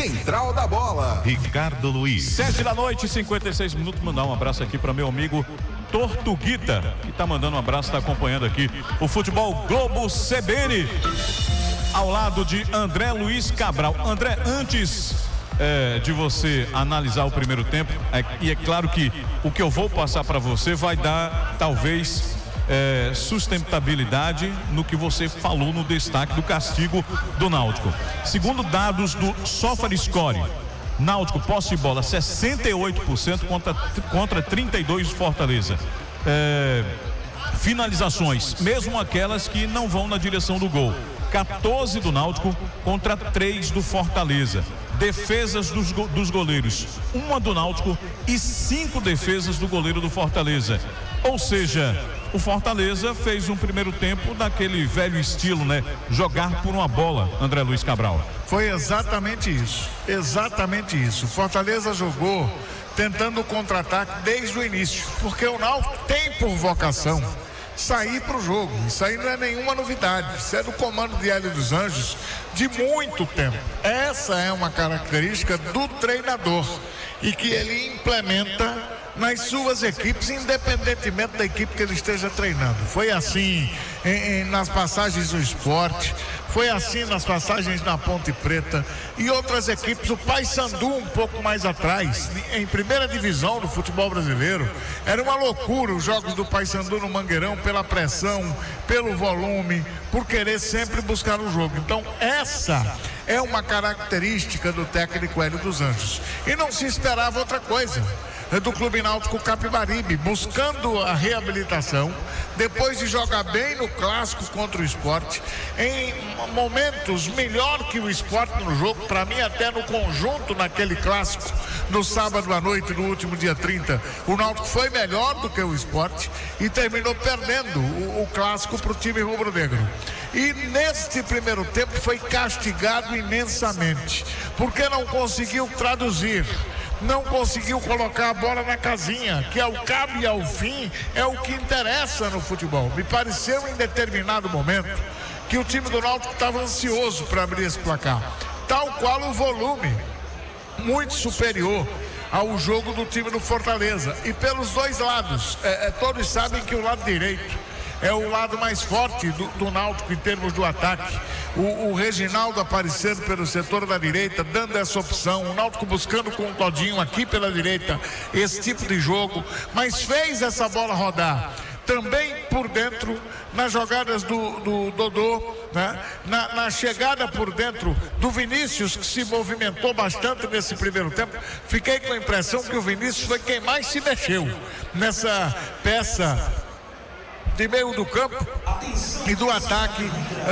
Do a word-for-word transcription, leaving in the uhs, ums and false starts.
Central da Bola. Ricardo Luiz. Sete da noite, cinquenta e seis minutos. Mandar um abraço aqui para meu amigo Tortuguita, que tá mandando um abraço, tá acompanhando aqui o Futebol Globo C B N, ao lado de André Luiz Cabral. André, antes é, de você analisar o primeiro tempo, é, e é claro que o que eu vou passar para você vai dar, talvez, é, sustentabilidade no que você falou no destaque do castigo do Náutico. Segundo dados do SofaScore, Náutico, posse de bola sessenta e oito por cento contra, contra trinta e dois por cento Fortaleza. É, finalizações, mesmo aquelas que não vão na direção do gol, quatorze do Náutico contra três do Fortaleza. Defesas dos, go, dos goleiros, uma do Náutico e cinco defesas do goleiro do Fortaleza. Ou seja, o Fortaleza fez um primeiro tempo daquele velho estilo, né? Jogar por uma bola, André Luiz Cabral. Foi exatamente isso, exatamente isso. O Fortaleza jogou tentando contra-ataque desde o início, porque o Náutico tem por vocação sair para o jogo. Isso aí não é nenhuma novidade, isso é do comando de Hélio dos Anjos de muito tempo. Essa é uma característica do treinador e que ele implementa nas suas equipes, independentemente da equipe que ele esteja treinando. Foi assim em, em, nas passagens do Sport, foi assim nas passagens na Ponte Preta e outras equipes. O Paysandu um pouco mais atrás, em primeira divisão do futebol brasileiro, era uma loucura os jogos do Paysandu no Mangueirão, pela pressão, pelo volume, por querer sempre buscar o jogo. Então essa é uma característica do técnico Hélio dos Anjos e não se esperava outra coisa do Clube Náutico Capibaribe, buscando a reabilitação, depois de jogar bem no clássico contra o Sport, em momentos melhor que o Sport no jogo, para mim até no conjunto naquele clássico, no sábado à noite, no último dia trinta, o Náutico foi melhor do que o Sport e terminou perdendo o, o clássico para o time rubro-negro. E neste primeiro tempo foi castigado imensamente, porque não conseguiu traduzir, não conseguiu colocar a bola na casinha, que ao cabo e ao fim é o que interessa no futebol. Me pareceu em determinado momento que o time do Náutico estava ansioso para abrir esse placar, tal qual o volume muito superior ao jogo do time do Fortaleza, e pelos dois lados. É, é, todos sabem que o lado direito é o lado mais forte do, do Náutico em termos do ataque. O, o Reginaldo aparecendo pelo setor da direita, dando essa opção. O Náutico buscando com o Todinho aqui pela direita esse tipo de jogo, mas fez essa bola rodar também por dentro, nas jogadas do, do Dodô, né? na, na chegada por dentro do Vinícius, que se movimentou bastante nesse primeiro tempo. Fiquei com a impressão que o Vinícius foi quem mais se mexeu nessa peça de meio do campo e do ataque